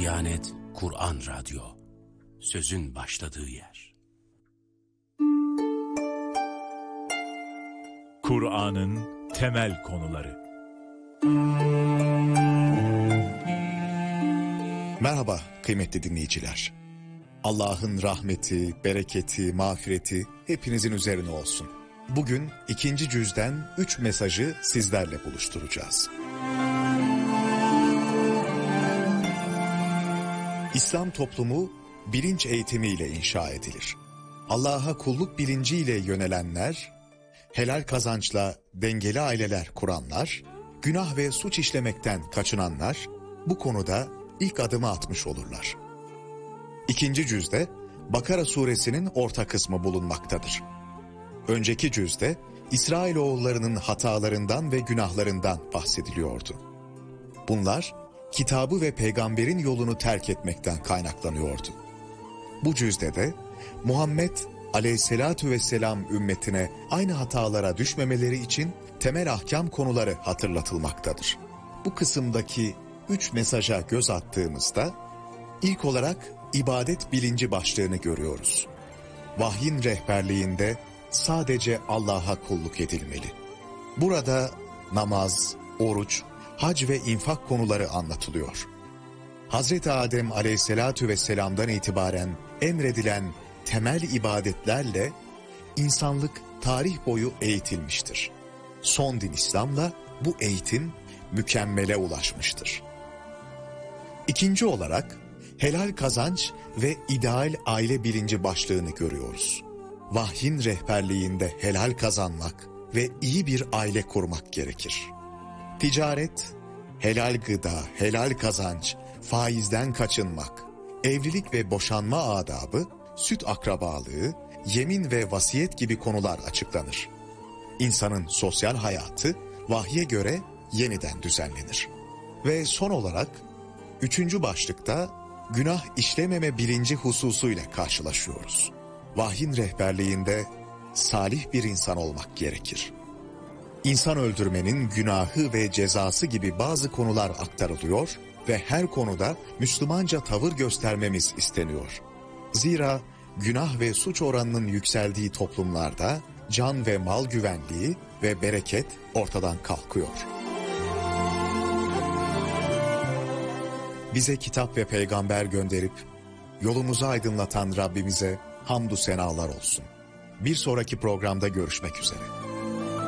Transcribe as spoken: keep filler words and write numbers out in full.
Diyanet Kur'an Radyo, sözün başladığı yer. Kur'an'ın temel konuları. Merhaba kıymetli dinleyiciler. Allah'ın rahmeti, bereketi, mağfireti hepinizin üzerine olsun. Bugün ikinci cüzden üç mesajı sizlerle buluşturacağız. İslam toplumu bilinç eğitimiyle inşa edilir. Allah'a kulluk bilinciyle yönelenler, helal kazançla dengeli aileler kuranlar, günah ve suç işlemekten kaçınanlar bu konuda ilk adımı atmış olurlar. İkinci cüzde Bakara suresinin orta kısmı bulunmaktadır. Önceki cüzde İsrailoğullarının hatalarından ve günahlarından bahsediliyordu. Bunlar kitabı ve peygamberin yolunu terk etmekten kaynaklanıyordu. Bu cüzde de Muhammed aleyhissalatu vesselam ümmetine aynı hatalara düşmemeleri için temel ahkam konuları hatırlatılmaktadır. Bu kısımdaki üç mesaja göz attığımızda ilk olarak ibadet bilinci başlığını görüyoruz. Vahyin rehberliğinde sadece Allah'a kulluk edilmeli. Burada namaz, oruç, hac ve infak konuları anlatılıyor. Hazreti Adem aleyhissalatu vesselam'dan itibaren emredilen temel ibadetlerle insanlık tarih boyu eğitilmiştir. Son din İslam'la bu eğitim mükemmele ulaşmıştır. İkinci olarak helal kazanç ve ideal aile bilinci başlığını görüyoruz. Vahyin rehberliğinde helal kazanmak ve iyi bir aile kurmak gerekir. Ticaret, helal gıda, helal kazanç, faizden kaçınmak, evlilik ve boşanma adabı, süt akrabalığı, yemin ve vasiyet gibi konular açıklanır. İnsanın sosyal hayatı vahye göre yeniden düzenlenir. Ve son olarak üçüncü başlıkta günah işlememe bilinci hususuyla karşılaşıyoruz. Vahyin rehberliğinde salih bir insan olmak gerekir. İnsan öldürmenin günahı ve cezası gibi bazı konular aktarılıyor ve her konuda Müslümanca tavır göstermemiz isteniyor. Zira günah ve suç oranının yükseldiği toplumlarda can ve mal güvenliği ve bereket ortadan kalkıyor. Bize kitap ve peygamber gönderip yolumuzu aydınlatan Rabbimize hamdü senalar olsun. Bir sonraki programda görüşmek üzere.